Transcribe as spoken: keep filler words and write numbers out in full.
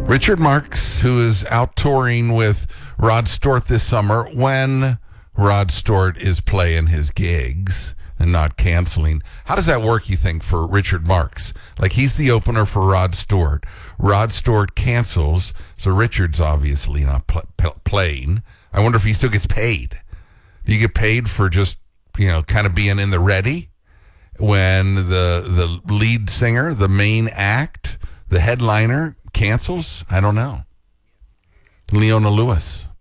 Richard Marx, who is out touring with Rod Stewart this summer when Rod Stewart is playing his gigs and not canceling. How does that work, you think, for Richard Marx? Like, he's the opener for Rod Stewart. Rod Stewart cancels, so Richard's obviously not pl- pl- playing. I wonder if he still gets paid. Do you get paid for just, you know, kind of being in the ready when the the lead singer, the main act, the headliner cancels? I don't know. Leona Lewis.